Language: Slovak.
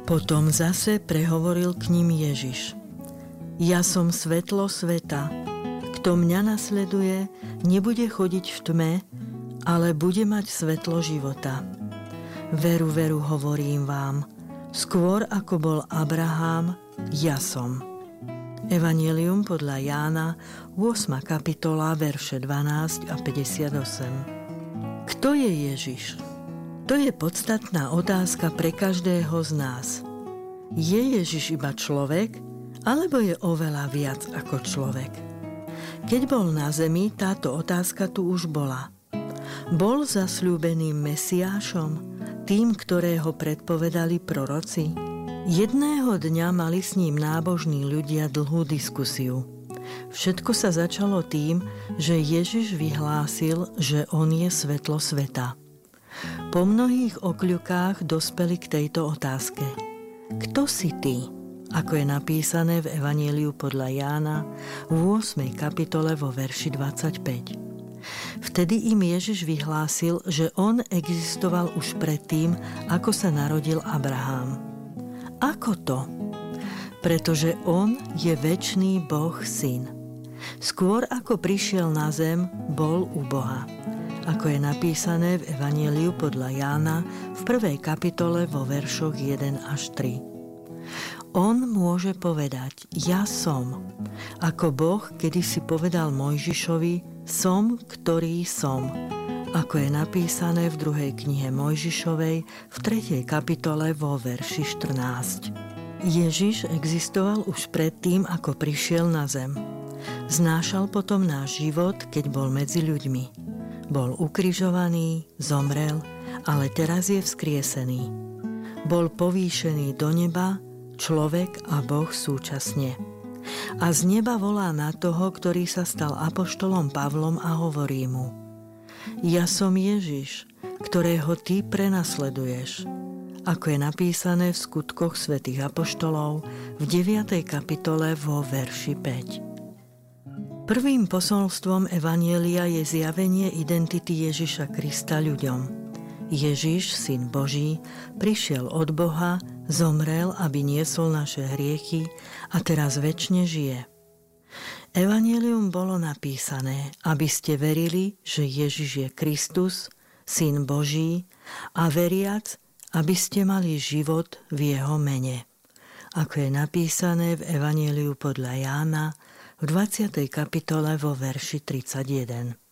Potom zase prehovoril k ním Ježiš. Ja som svetlo sveta. Kto mňa nasleduje, nebude chodiť v tme, ale bude mať svetlo života. Veru, veru, hovorím vám, skôr ako bol Abraham, ja som. Evanjelium podľa Jána, 8. kapitola, verše 12 a 58. Kto je Ježiš? To je podstatná otázka pre každého z nás. Je Ježiš iba človek, alebo je oveľa viac ako človek? Keď bol na zemi, táto otázka tu už bola. Bol zasľúbeným Mesiášom, tým, ktorého predpovedali proroci? Jedného dňa mali s ním nábožní ľudia dlhú diskusiu. Všetko sa začalo tým, že Ježiš vyhlásil, že on je svetlo sveta. Po mnohých okľukách dospeli k tejto otázke. Kto si ty? Ako je napísané v Evanjeliu podľa Jána v 8. kapitole vo verši 25. Vtedy im Ježiš vyhlásil, že on existoval už predtým, ako sa narodil Abraham. Ako to? Pretože on je večný Boh Syn. Skôr ako prišiel na zem, bol u Boha. Ako je napísané v Evanjeliu podľa Jána v 1. kapitole vo veršoch 1 až 3. On môže povedať, ja som. Ako Boh kedysi povedal Mojžišovi, som, ktorý som. Ako je napísané v 2. knihe Mojžišovej v 3. kapitole vo verši 14. Ježiš existoval už predtým, ako prišiel na zem. Znášal potom náš život, keď bol medzi ľuďmi. Bol ukrižovaný, zomrel, ale teraz je vzkriesený. Bol povýšený do neba, človek a Boh súčasne. A z neba volá na toho, ktorý sa stal apoštolom Pavlom a hovorí mu: Ja som Ježiš, ktorého ty prenasleduješ. Ako je napísané v Skutkoch svätých apoštolov v 9. kapitole vo verši 5. Prvým posolstvom Evanjelia je zjavenie identity Ježiša Krista ľuďom. Ježiš, Syn Boží, prišiel od Boha, zomrel, aby niesol naše hriechy a teraz večne žije. Evanjelium bolo napísané, aby ste verili, že Ježiš je Kristus, Syn Boží, a veriac, aby ste mali život v jeho mene. Ako je napísané v Evanjeliu podľa Jána v 20. kapitole vo verši 31.